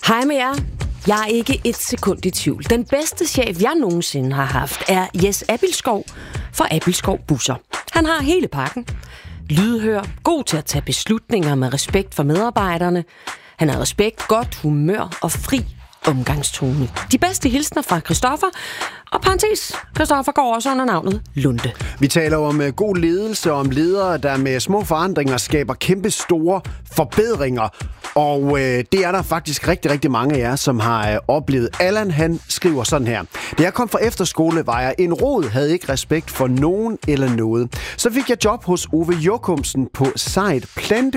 Hej med jer. Jeg er ikke et sekund i tvivl. Den bedste chef, jeg nogensinde har haft, er Jes Abildskov for Abildskov Busser. Han har hele pakken. Lydhør, god til at tage beslutninger med respekt for medarbejderne. Han har respekt, godt humør og fri omgangstone. De bedste hilsner fra Christoffer, og parentes, Christoffer går også under navnet Lunde. Vi taler om god ledelse, om ledere, der med små forandringer skaber kæmpe store forbedringer. Og det er der faktisk rigtig, rigtig mange af jer, som har oplevet. Allan, han skriver sådan her. Da jeg kom fra efterskole, var jeg en rod, havde ikke respekt for nogen eller noget. Så fik jeg job hos Ove Jokumsen på site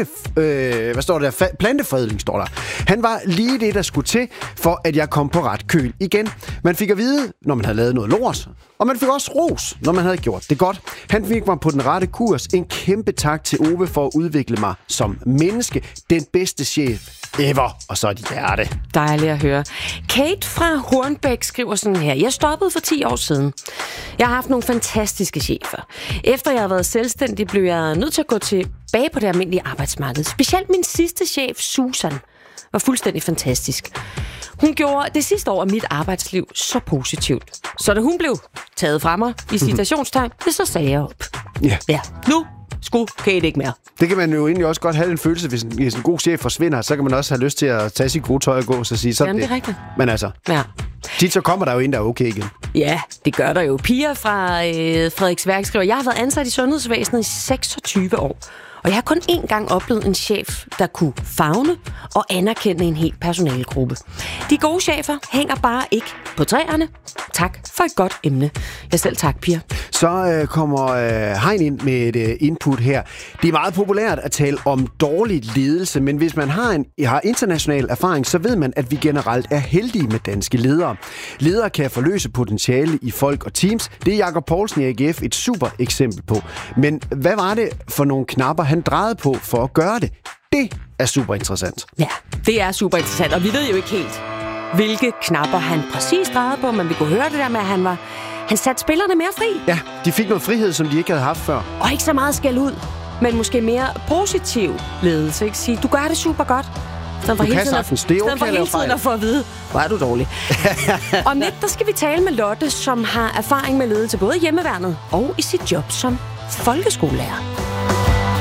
plantefredling, står der. Han var lige det, der skulle til, for at jeg kom på ret køl igen. Man fik at vide, når man havde lavet noget lort, og man fik også ros, når man havde gjort det godt. Han fik mig på den rette kurs. En kæmpe tak til Ove for at udvikle mig som menneske. Den bedste chef ever. Og så et hjerte. Dejligt at høre. Kate fra Hornbæk skriver sådan her. Jeg stoppede for 10 år siden. Jeg har haft nogle fantastiske chefer. Efter jeg har været selvstændig, blev jeg nødt til at gå tilbage på det almindelige arbejdsmarked. Specielt min sidste chef, Susan, var fuldstændig fantastisk. Hun gjorde det sidste år af mit arbejdsliv så positivt. Så da hun blev taget fra mig i citationstegn, så sagde jeg op. Ja, nu skulle Kate ikke mere. Det kan man jo egentlig også godt have en følelse, hvis en god chef forsvinder, så kan man også have lyst til at tage sit gode tøj og gå og sige sådan. Jamen, det er rigtigt. Men altså, tit så kommer der jo en, der er okay igen. Ja, det gør der jo. Pia fra Frederiksværk skriver, jeg har været ansat i sundhedsvæsenet i 26 år. Og jeg har kun én gang oplevet en chef, der kunne favne og anerkende en hel personalegruppe. De gode chefer hænger bare ikke på træerne. Tak for et godt emne. Jeg selv tak, Pia. Så kommer Hein ind med et input her. Det er meget populært at tale om dårlig ledelse, men hvis man har international erfaring, så ved man, at vi generelt er heldige med danske ledere. Ledere kan forløse potentiale i folk og teams. Det er Jakob Poulsen i AGF et super eksempel på. Men hvad var det for nogle knapper, han drejede på for at gøre det? Det er super interessant. Ja, det er super interessant, og vi ved jo ikke helt, hvilke knapper han præcis drejede på, men vi kunne høre det der med, at han satte spillerne mere fri. Ja, de fik noget frihed, som de ikke havde haft før. Og ikke så meget skæld ud, men måske mere positiv ledelse. Ikke? Sige, du gør det super godt. Du kan sagtens. Det er okay at lave fejl. At få at vide, hvor er du dårlig. Om lidt, der skal vi tale med Lotte, som har erfaring med ledelse både i hjemmeværnet og i sit job som folkeskolelærer.